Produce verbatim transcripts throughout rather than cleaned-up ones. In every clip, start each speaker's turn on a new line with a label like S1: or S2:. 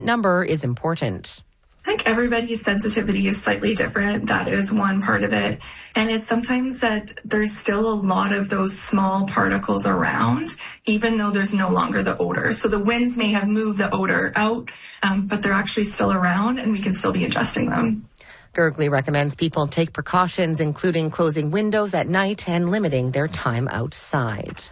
S1: number is important.
S2: I think everybody's sensitivity is slightly different. That is one part of it. And it's sometimes that there's still a lot of those small particles around, even though there's no longer the odor. So the winds may have moved the odor out, um, but they're actually still around and we can still be ingesting them.
S1: Gergely recommends people take precautions, including closing windows at night and limiting their time outside.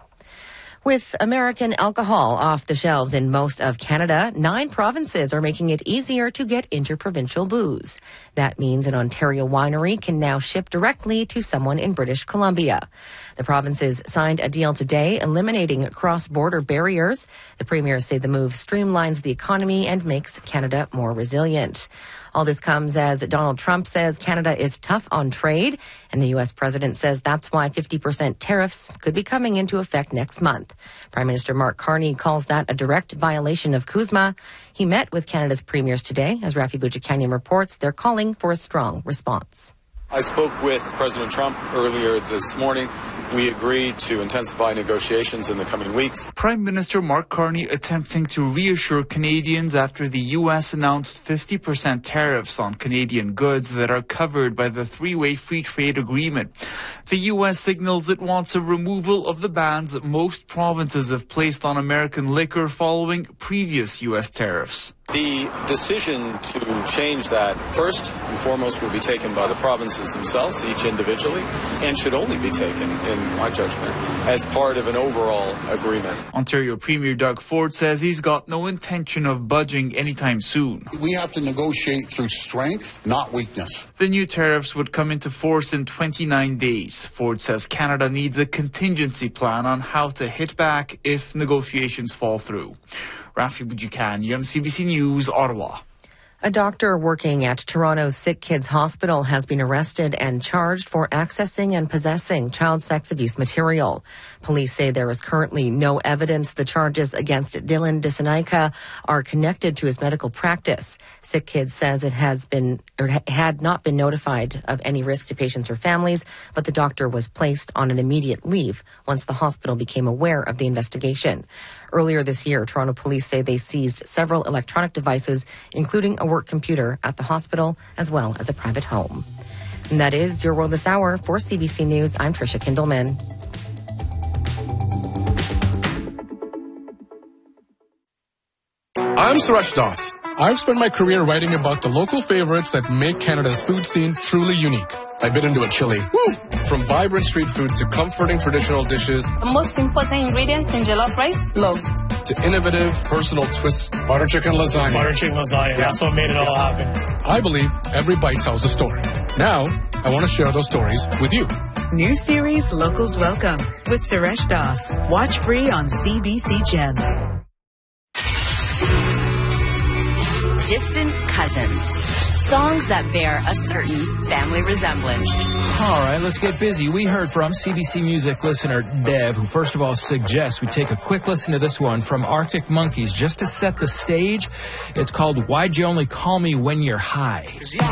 S1: With American alcohol off the shelves in most of Canada, nine provinces are making it easier to get interprovincial booze. That means an Ontario winery can now ship directly to someone in British Columbia. The provinces signed a deal today eliminating cross-border barriers. The premiers say the move streamlines the economy and makes Canada more resilient. All this comes as Donald Trump says Canada is tough on trade, and the U S president says that's why fifty percent tariffs could be coming into effect next month. Prime Minister Mark Carney calls that a direct violation of CUSMA. He met with Canada's premiers today. As Rafi Boudjikanian reports, they're calling for a strong response.
S3: I spoke with President Trump earlier this morning. We agreed to intensify negotiations in the coming weeks.
S4: Prime Minister Mark Carney attempting to reassure Canadians after the U S announced fifty percent tariffs on Canadian goods that are covered by the three-way free trade agreement. The U S signals it wants a removal of the bans most provinces have placed on American liquor following previous U S tariffs.
S3: The decision to change that, first and foremost, will be taken by the provinces themselves, each individually, and should only be taken, in my judgment, as part of an overall agreement.
S4: Ontario Premier Doug Ford says he's got no intention of budging anytime soon.
S5: We have to negotiate through strength, not weakness.
S4: The new tariffs would come into force in twenty-nine days. Ford says Canada needs a contingency plan on how to hit back if negotiations fall through. Rafi Boudjikanian, C B C News, Ottawa.
S1: A doctor working at Toronto's Sick Kids Hospital has been arrested and charged for accessing and possessing child sex abuse material. Police say there is currently no evidence the charges against Dylan Dissanayake are connected to his medical practice. Sick Kids says it has been or had not been notified of any risk to patients or families, but the doctor was placed on an immediate leave once the hospital became aware of the investigation. Earlier this year, Toronto police say they seized several electronic devices, including a work computer at the hospital, as well as a private home. And that is your world this hour. For C B C News, I'm Tricia Kindleman.
S6: I'm Suresh Das. I've spent my career writing about the local favorites that make Canada's food scene truly unique. I bit into a chili. Woo! From vibrant street food to comforting traditional dishes.
S7: The most important ingredients in jollof rice, love.
S6: To innovative, personal twists. Butter chicken lasagna.
S8: Butter chicken lasagna. Yeah. That's what made it all happen.
S6: I believe every bite tells a story. Now, I want to share those stories with you.
S9: New series Locals Welcome with Suresh Das. Watch free on C B C Gem.
S10: Distant cousins. Songs that bear a certain family resemblance.
S11: All right, let's get busy. We heard from C B C Music listener Dev, who first of all suggests we take a quick listen to this one from Arctic Monkeys just to set the stage. It's called Why'd You Only Call Me When You're High.